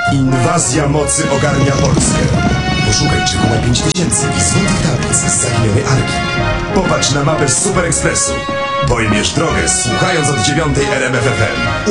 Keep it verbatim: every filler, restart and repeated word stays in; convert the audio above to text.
Inwazja mocy ogarnia Polskę. Poszukaj czeku na pięć tysięcy i złotych tablic z zaginionej arki. Popatrz na mapę z Super Expressu. Pojmiesz drogę słuchając od dziewiątej R M F F M.